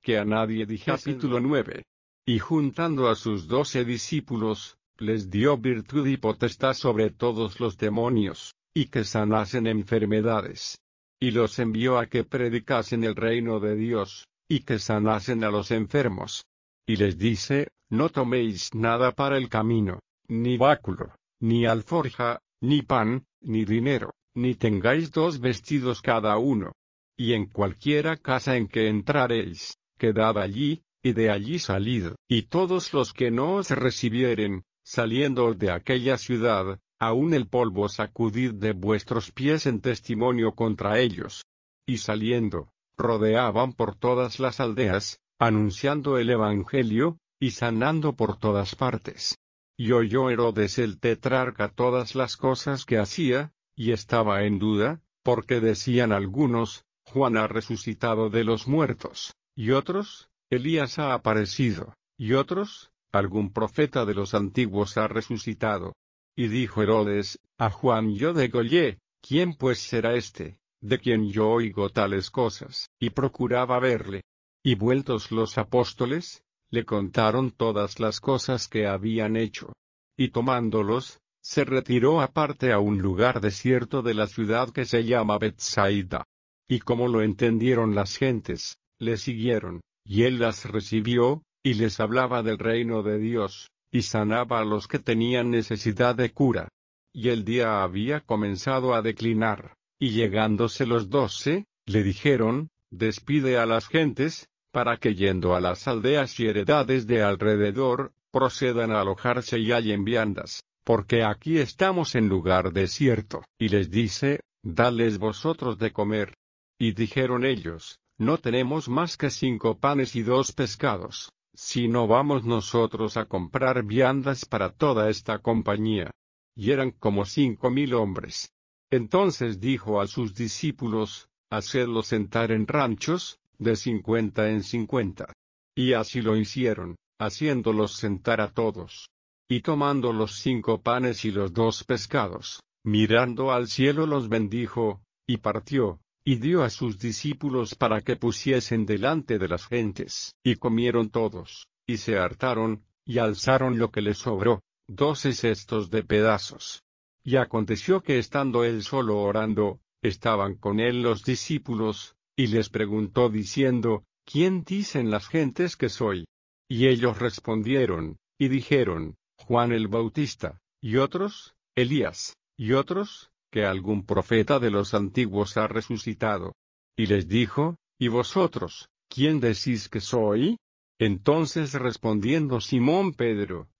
que a nadie dijesen. Capítulo 9. Y juntando a sus 12 discípulos, les dio virtud y potestad sobre todos los demonios, y que sanasen enfermedades. Y los envió a que predicasen el reino de Dios, y que sanasen a los enfermos. Y les dice, no toméis nada para el camino, ni báculo, ni alforja, ni pan, ni dinero, ni tengáis 2 vestidos cada uno. Y en cualquiera casa en que entrareis, quedad allí, y de allí salid. Y todos los que no os recibieren, saliendo de aquella ciudad, aun el polvo sacudid de vuestros pies en testimonio contra ellos. Y saliendo, rodeaban por todas las aldeas, anunciando el evangelio, y sanando por todas partes. Y oyó Herodes el tetrarca todas las cosas que hacía, y estaba en duda, porque decían algunos, Juan ha resucitado de los muertos, y otros, Elías ha aparecido, y otros, algún profeta de los antiguos ha resucitado. Y dijo Herodes, a Juan yo degollé, ¿quién pues será este, de quien yo oigo tales cosas? Y procuraba verle. Y vueltos los apóstoles, le contaron todas las cosas que habían hecho. Y tomándolos, se retiró aparte a un lugar desierto de la ciudad que se llama Betsaida. Y como lo entendieron las gentes, le siguieron, y él las recibió, y les hablaba del reino de Dios, y sanaba a los que tenían necesidad de cura. Y el día había comenzado a declinar, y llegándose los 12, le dijeron, despide a las gentes, para que yendo a las aldeas y heredades de alrededor, procedan a alojarse y hallen viandas, porque aquí estamos en lugar desierto. Y les dice, dadles vosotros de comer. Y dijeron ellos, no tenemos más que 5 panes y 2 pescados, si no vamos nosotros a comprar viandas para toda esta compañía. Y eran como 5.000 hombres. Entonces dijo a sus discípulos, hacedlos sentar en ranchos, de 50 en 50. Y así lo hicieron, haciéndolos sentar a todos. Y tomando los 5 panes y los 2 pescados, mirando al cielo los bendijo, y partió, y dio a sus discípulos para que pusiesen delante de las gentes. Y comieron todos, y se hartaron, y alzaron lo que les sobró, 12 cestos de pedazos. Y aconteció que estando él solo orando, estaban con él los discípulos, y les preguntó diciendo, ¿quién dicen las gentes que soy? Y ellos respondieron, y dijeron, Juan el Bautista, y otros, Elías, y otros, que algún profeta de los antiguos ha resucitado. Y les dijo, ¿y vosotros, quién decís que soy? Entonces respondiendo Simón Pedro,